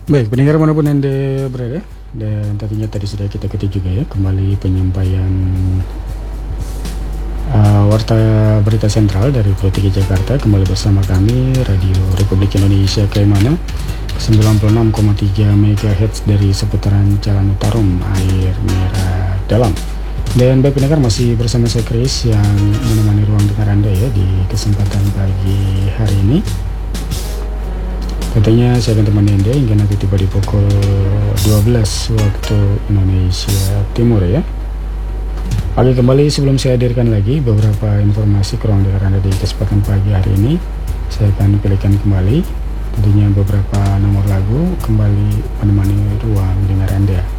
Baik, pendengar manapun Anda berada, dan tentunya tadi sudah kita ketik juga ya, kembali penyampaian Warta Berita Sentral dari Pro 3 Jakarta. Kembali bersama kami, Radio Republik Indonesia Kaimana 96,3 MHz dari seputaran Jalan Utarum, Air Merah Dalam. Dan baik pendengar, masih bersama saya Chris yang menemani ruang dengar Anda ya di kesempatan pagi hari ini. Tentunya saya akan temani Anda hingga nanti tiba di pukul 12 waktu Indonesia Timur ya. Oke, kembali sebelum saya hadirkan lagi beberapa informasi ke ruang dengar Anda di kesempatan pagi hari ini, saya akan pilihkan kembali tentunya beberapa nomor lagu kembali menemani ruang dengar Anda.